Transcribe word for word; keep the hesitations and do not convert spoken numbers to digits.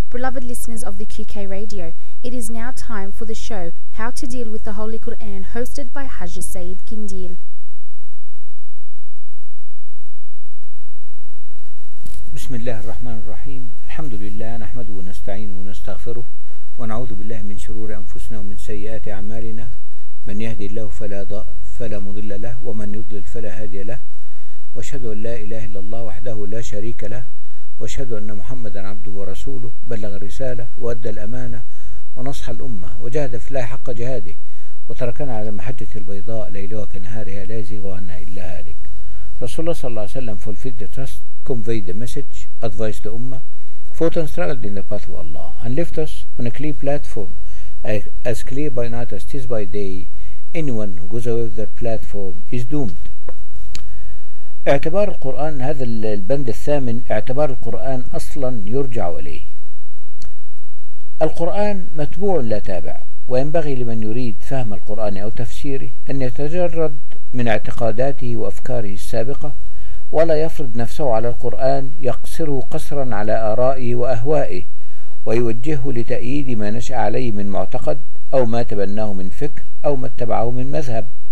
Beloved listeners of the Q K Radio, it is now time for the show How to Deal with the Holy Quran, hosted by Hajj Saeed Kindil. بسم الله الرحمن الرحيم. الحمد لله نحمده ونستعينه ونستغفره ونعوذ بالله من شرور أنفسنا ومن سيئات أعمالنا. من يهدي الله فلا ض... فلا مضل له ومن يضلل فلا هادي له، وأشهد أن لا إله إلا الله وحده لا شريك له، وأشهد أن محمدا عبده ورسوله، بلغ الرسالة وأدى الأمانة ونصح الأمة وجاهد في الله حق جهاده وتركنا على المحجة البيضاء ليلها كنهارها لا يزيغ عنها إلا هالك. رسول الله صلى الله عليه وسلم fulfilled the trust, conveyed the message, advised the Ummah, fought and struggled in the path of Allah, and left us on a clear platform, as clear by night as it is by day. Anyone who goes away with their platform is doomed. اعتبار القرآن، هذا البند الثامن، اعتبار القرآن أصلا يرجع إليه. القرآن متبوع لا تابع، وينبغي لمن يريد فهم القرآن أو تفسيره أن يتجرد من اعتقاداته وأفكاره السابقة، ولا يفرض نفسه على القرآن يقصره قصرا على آرائه وأهوائه، ويوجهه لتأييد ما نشأ عليه من معتقد أو ما تبناه من فكر أو ما اتبعه من مذهب.